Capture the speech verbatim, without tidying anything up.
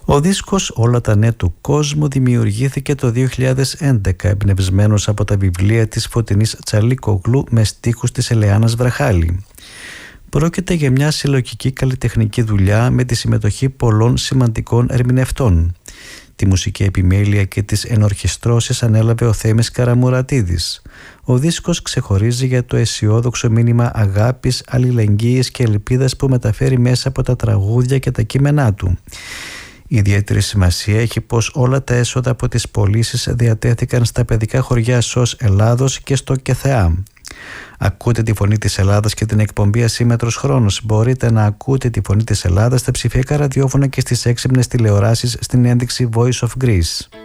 Ο δίσκος «Όλα τα νέα του κόσμου» δημιουργήθηκε το δύο χιλιάδες έντεκα, εμπνευσμένος από τα βιβλία της Φωτεινής Τσαλίκογλου με στίχους της Ελεάνας Βραχάλη. Πρόκειται για μια συλλογική καλλιτεχνική δουλειά με τη συμμετοχή πολλών σημαντικών ερμηνευτών. Τη μουσική επιμέλεια και τις ενορχιστρώσεις ανέλαβε ο Θέμης Καραμουρατίδης. Ο δίσκος ξεχωρίζει για το αισιόδοξο μήνυμα αγάπης, αλληλεγγύης και ελπίδας που μεταφέρει μέσα από τα τραγούδια και τα κείμενά του. Ιδιαίτερη σημασία έχει πως όλα τα έσοδα από τις πωλήσεις διατέθηκαν στα παιδικά χωριά ΣΟΣ Ελλάδος και στο ΚΕΘΕΑ. Ακούτε τη Φωνή της Ελλάδας και την εκπομπή Ασύμμετρος Χρόνος. Μπορείτε να ακούτε τη Φωνή της Ελλάδας στα ψηφιακά ραδιόφωνα και στις έξυπνες τηλεοράσεις στην ένδειξη Voice of Greece.